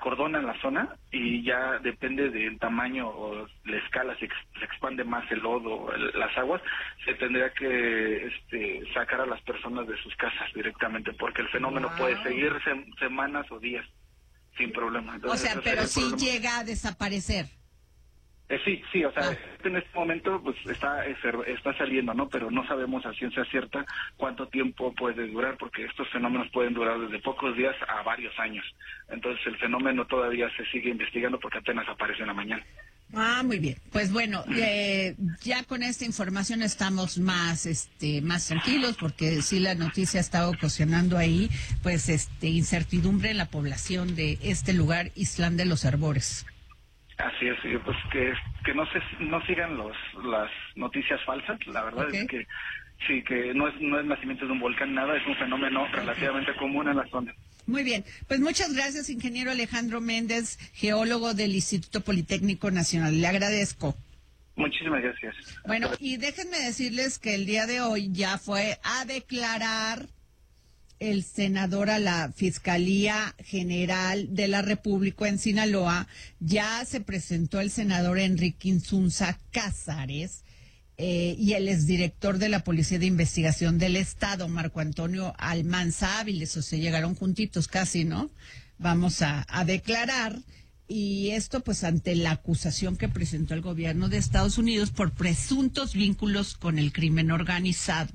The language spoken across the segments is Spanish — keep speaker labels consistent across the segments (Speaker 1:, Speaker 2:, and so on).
Speaker 1: acordonan la zona y ya depende del tamaño o la escala, si se expande más el lodo, las aguas, se tendría que sacar a las personas de sus casas directamente, porque el fenómeno puede seguir semanas o días sin problema. Entonces,
Speaker 2: o sea, pero sí llega a desaparecer.
Speaker 1: Sí, o sea, en este momento pues está saliendo, ¿no? Pero no sabemos a ciencia cierta cuánto tiempo puede durar, porque estos fenómenos pueden durar desde pocos días a varios años. Entonces el fenómeno todavía se sigue investigando porque apenas aparece en la mañana.
Speaker 2: Muy bien. Pues bueno, ya con esta información estamos más tranquilos, porque sí, la noticia ha estado ocasionando ahí pues incertidumbre en la población de este lugar, Islán de los Herbores.
Speaker 1: Así es, pues que no sigan las noticias falsas. La verdad es que sí, que no es nacimiento de un volcán, nada, es un fenómeno relativamente común en la zona.
Speaker 2: Muy bien, pues muchas gracias, ingeniero Alejandro Méndez, geólogo del Instituto Politécnico Nacional. Le agradezco.
Speaker 1: Muchísimas gracias.
Speaker 2: Bueno, y déjenme decirles que el día de hoy ya fue a declarar el senador a la Fiscalía General de la República en Sinaloa. Ya se presentó el senador Enrique Insunza Cázares y el exdirector de la Policía de Investigación del Estado, Marco Antonio Almanza Áviles. O sea, llegaron juntitos casi, ¿no? Vamos a declarar. Y esto pues ante la acusación que presentó el gobierno de Estados Unidos por presuntos vínculos con el crimen organizado.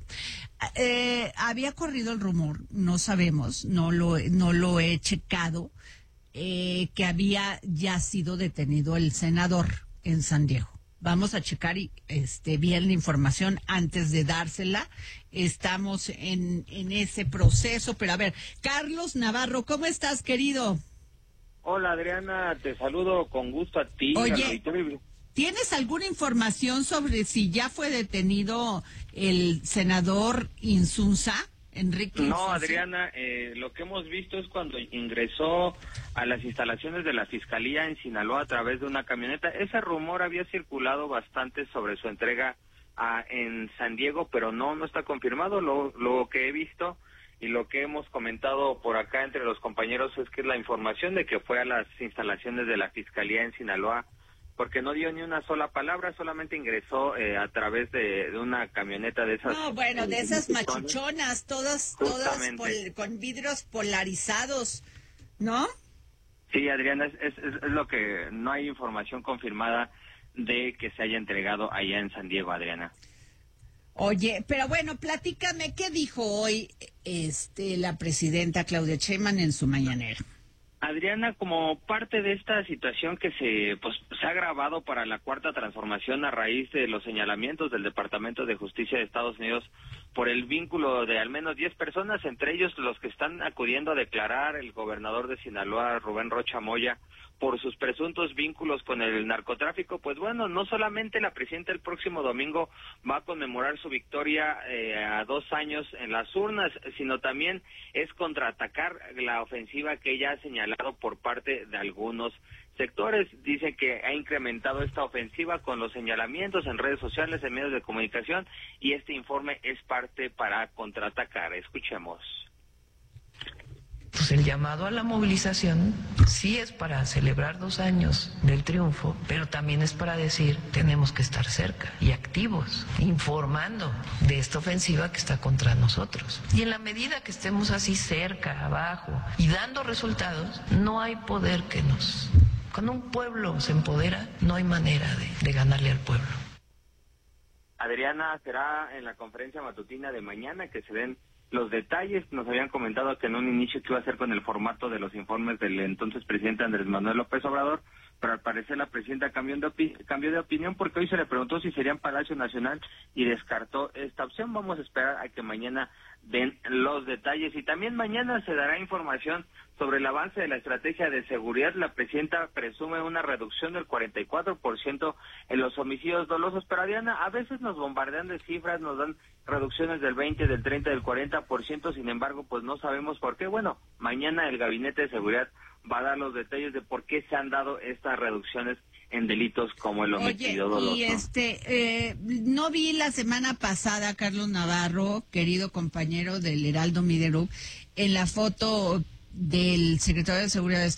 Speaker 2: Había corrido el rumor, no sabemos, no lo he checado, que había ya sido detenido el senador en San Diego. Vamos a checar bien la información antes de dársela. Estamos en ese proceso, pero a ver, Carlos Navarro, ¿cómo estás, querido?
Speaker 3: Hola, Adriana, te saludo con gusto a ti.
Speaker 2: Oye, ¿tienes alguna información sobre si ya fue detenido el senador Insunza, Enrique Insunza?
Speaker 3: No, Adriana, lo que hemos visto es cuando ingresó a las instalaciones de la Fiscalía en Sinaloa a través de una camioneta. Ese rumor había circulado bastante sobre su entrega en San Diego, pero no está confirmado. Lo que he visto y lo que hemos comentado por acá entre los compañeros es que la información de que fue a las instalaciones de la Fiscalía en Sinaloa, porque no dio ni una sola palabra, solamente ingresó a través de una camioneta de esas.
Speaker 2: No, bueno, de esas machuchonas, todas con vidrios polarizados, ¿no?
Speaker 3: Sí, Adriana, es lo que no hay información confirmada de que se haya entregado allá en San Diego, Adriana.
Speaker 2: Oye, pero bueno, platícame, ¿qué dijo hoy la presidenta Claudia Sheinbaum en su mañanera?
Speaker 3: Adriana, como parte de esta situación que se ha agravado para la Cuarta Transformación a raíz de los señalamientos del Departamento de Justicia de Estados Unidos por el vínculo de al menos 10 personas, entre ellos los que están acudiendo a declarar el gobernador de Sinaloa, Rubén Rocha Moya, por sus presuntos vínculos con el narcotráfico, pues bueno, no solamente la presidenta el próximo domingo va a conmemorar su victoria a 2 años en las urnas, sino también es contraatacar la ofensiva que ella ha señalado por parte de algunos sectores. Dicen que ha incrementado esta ofensiva con los señalamientos en redes sociales, en medios de comunicación, y este informe es parte para contraatacar. Escuchemos.
Speaker 4: Pues el llamado a la movilización sí es para celebrar 2 años del triunfo, pero también es para decir tenemos que estar cerca y activos, informando de esta ofensiva que está contra nosotros. Y en la medida que estemos así cerca, abajo y dando resultados, no hay poder que nos... Cuando un pueblo se empodera, no hay manera de ganarle al pueblo.
Speaker 3: Adriana, será en la conferencia matutina de mañana que se den los detalles. Nos habían comentado que en un inicio que iba a ser con el formato de los informes del entonces presidente Andrés Manuel López Obrador, pero al parecer la presidenta cambió de opinión porque hoy se le preguntó si sería en Palacio Nacional y descartó esta opción. Vamos a esperar a que mañana den los detalles y también mañana se dará información sobre el avance de la estrategia de seguridad. La presidenta presume una reducción del 44% en los homicidios dolosos, pero Adriana, a veces nos bombardean de cifras, nos dan reducciones del 20, del 30, del 40%, sin embargo, pues no sabemos por qué. Bueno, mañana el Gabinete de Seguridad va a dar los detalles de por qué se han dado estas reducciones en delitos como el homicidio doloso.
Speaker 2: Y no vi la semana pasada, Carlos Navarro, querido compañero del Heraldo Media Group, en la foto del secretario de Seguridad